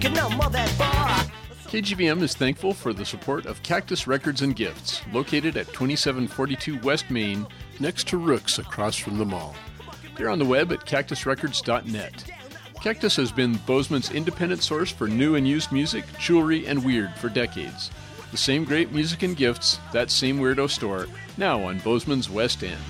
KGVM is thankful for the support of Cactus Records and Gifts, located at 2742 West Main, next to Rook's across from the mall. They're on the web at cactusrecords.net. Cactus has been Bozeman's independent source for new and used music, jewelry, and weird for decades. The same great music and gifts, that same weirdo store, now on Bozeman's West End.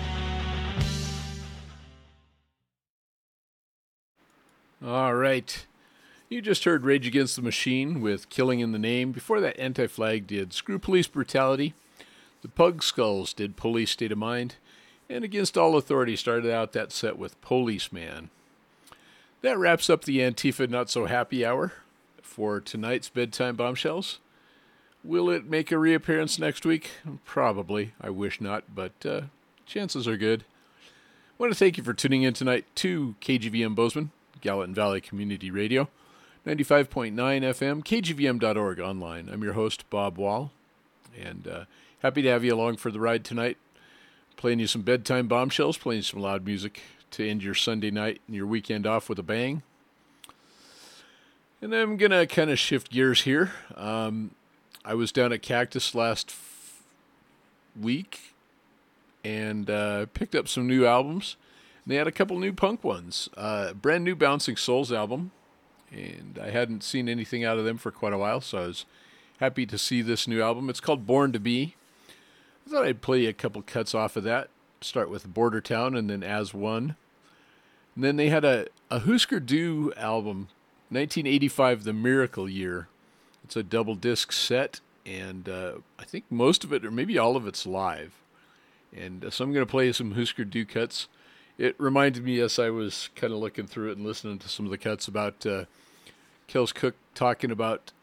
All right. You just heard Rage Against the Machine with Killing in the Name. Before that, Anti-Flag did Screw Police Brutality. The Pug Skulls did Police State of Mind. And Against All Authority started out that set with Policeman. That wraps up the Antifa Not So Happy Hour for tonight's Bedtime Bombshells. Will it make a reappearance next week? Probably. I wish not, but chances are good. I want to thank you for tuning in tonight to KGVM Bozeman, Gallatin Valley Community Radio. 95.9 FM, kgvm.org online. I'm your host, Bob Wall, and happy to have you along for the ride tonight. Playing you some bedtime bombshells, playing some loud music to end your Sunday night and your weekend off with a bang. And I'm going to kind of shift gears here. I was down at Cactus last week and picked up some new albums. And they had a couple new punk ones. Brand new Bouncing Souls album. And I hadn't seen anything out of them for quite a while, so I was happy to see this new album. It's called Born to Be. I thought I'd play a couple cuts off of that. Start with Border Town and then As One. And then they had a Husker Du album, 1985, The Miracle Year. It's a double disc set, and I think most of it, or maybe all of it's live. And so I'm going to play some Husker Du cuts. It reminded me, as I was kind of looking through it and listening to some of the cuts, about Kels Cook talking about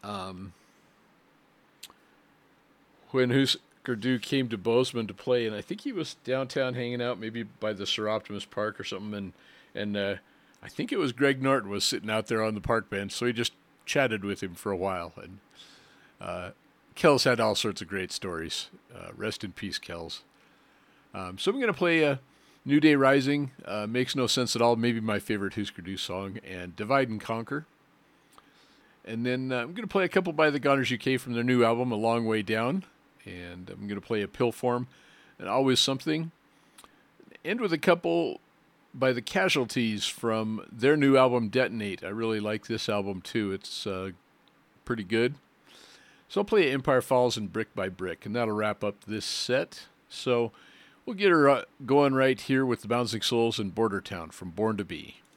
when Husker Du came to Bozeman to play, and I think he was downtown hanging out, maybe by the Sir Optimus Park or something, and I think it was Greg Norton was sitting out there on the park bench, so he just chatted with him for a while, and Kels had all sorts of great stories. Rest in peace, Kels. So I'm going to play New Day Rising, Makes No Sense at All, maybe my favorite Husker Du song, and Divide and Conquer. And then I'm going to play a couple by the Goners UK from their new album, A Long Way Down. And I'm going to play a Pill Form and Always Something. End with a couple by the Casualties from their new album, Detonate. I really like this album too. It's pretty good. So I'll play Empire Falls and Brick by Brick, and that'll wrap up this set. So we'll get her going right here with the Bouncing Souls and Border Town from Born to Be.